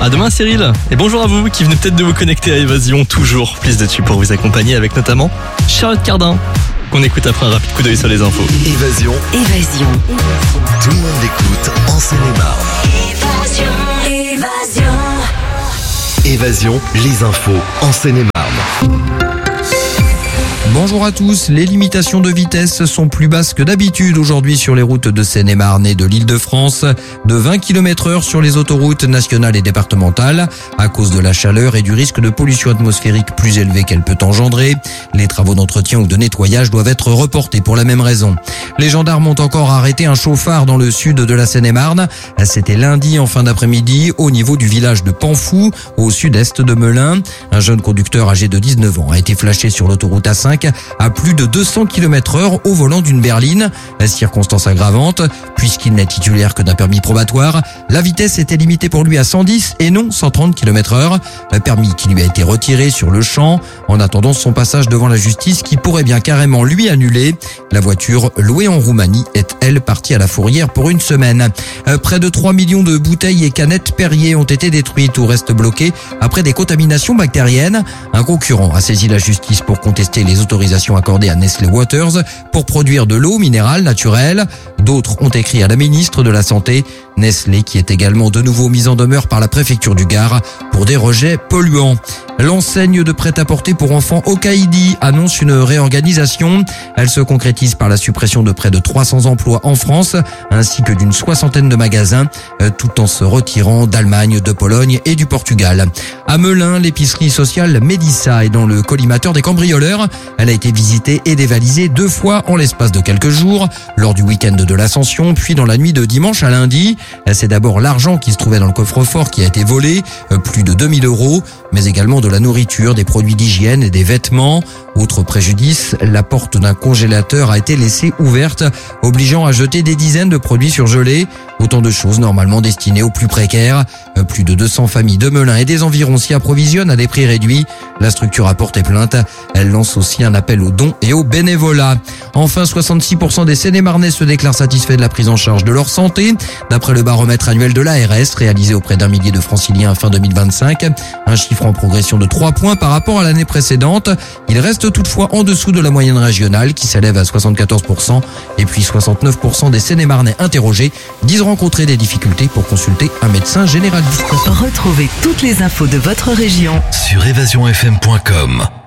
À demain Cyril. Et bonjour à vous qui venez peut-être de vous connecter à Évasion. Toujours plus de tubes pour vous accompagner avec notamment Charlotte Cardin, qu'on écoute après un rapide coup d'œil sur les infos. Évasion. Tout le monde l'écoute en Seine-et-Marne. Évasion, les infos en Seine-et-Marne. Bonjour à tous, les limitations de vitesse sont plus basses que d'habitude aujourd'hui sur les routes de Seine-et-Marne et de l'Île-de-France, de 20 km/h sur les autoroutes nationales et départementales, à cause de la chaleur et du risque de pollution atmosphérique plus élevé qu'elle peut engendrer. Les travaux d'entretien ou de nettoyage doivent être reportés pour la même raison. Les gendarmes ont encore arrêté un chauffard dans le sud de la Seine-et-Marne. C'était lundi en fin d'après-midi au niveau du village de Panfou, au sud-est de Melun. Un jeune conducteur âgé de 19 ans a été flashé sur l'autoroute A5 à plus de 200 km/h au volant d'une berline. Circonstance aggravante, puisqu'il n'est titulaire que d'un permis probatoire, la vitesse était limitée pour lui à 110 et non 130 km/h. Un permis qui lui a été retiré sur le champ en attendant son passage devant la justice qui pourrait bien carrément lui annuler. La voiture louée en Roumanie est, elle, partie à la fourrière pour une semaine. Près de 3 millions de bouteilles et canettes Perrier ont été détruites ou restent bloquées après des contaminations bactériennes. Un concurrent a saisi la justice pour contester les autorisations accordées à Nestlé Waters pour produire de l'eau minérale naturelle. D'autres ont écrit à la ministre de la Santé. Nestlé qui est également de nouveau mise en demeure par la préfecture du Gard pour des rejets polluants. L'enseigne de prêt-à-porter pour enfants Okaïdi annonce une réorganisation. Elle se concrétise par la suppression de près de 300 emplois en France, ainsi que d'une 60aine de magasins, tout en se retirant d'Allemagne, de Pologne et du Portugal. À Melun, l'épicerie sociale Médissa est dans le collimateur des cambrioleurs. Elle a été visitée et dévalisée 2 fois en l'espace de quelques jours, lors du week-end de l'Ascension, puis dans la nuit de dimanche à lundi. C'est d'abord l'argent qui se trouvait dans le coffre-fort qui a été volé, plus de 2000 €, mais également de la nourriture, des produits d'hygiène et des vêtements. Autre préjudice, la porte d'un congélateur a été laissée ouverte, obligeant à jeter des dizaines de produits surgelés. Autant de choses normalement destinées aux plus précaires. Plus de 200 familles de Melun et des environs s'y approvisionnent à des prix réduits. La structure a porté plainte. Elle lance aussi un appel aux dons et au bénévolat. Enfin, 66% des Seine-et-Marnais se déclarent satisfaits de la prise en charge de leur santé, d'après le baromètre annuel de l'ARS réalisé auprès d'1 millier de franciliens fin 2025. Un chiffre en progression de 3 points par rapport à l'année précédente. Il reste toutefois en dessous de la moyenne régionale qui s'élève à 74%. Et puis 69% des Seine-et-Marnais interrogés disent rencontrer des difficultés pour consulter un médecin généraliste. Retrouvez toutes les infos de votre région Sur évasionfm.com.